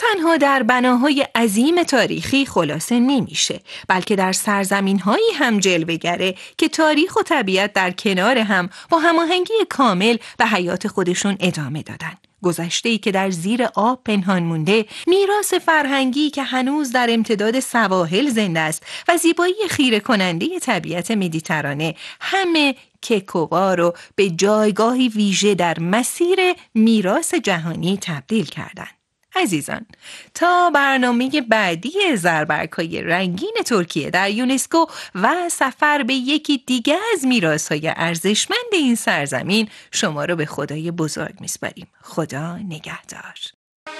تنها در بناهای عظیم تاریخی خلاصه نمیشه، بلکه در سرزمین‌هایی هم جلوه‌گره که تاریخ و طبیعت در کنار هم با هماهنگی کامل به حیات خودشون ادامه دادن. گذشته‌ای که در زیر آب پنهان مونده، میراث فرهنگی که هنوز در امتداد سواحل زنده است و زیبایی خیره کننده طبیعت مدیترانه، همه کیکووا رو به جایگاهی ویژه در مسیر میراث جهانی تبدیل کردند. عزیزان، تا برنامه بعدی زربرگ‌های رنگین ترکیه در یونسکو و سفر به یکی دیگه از میراث‌های ارزشمند این سرزمین، شما رو به خدای بزرگ میسپاریم. خدا نگهدار.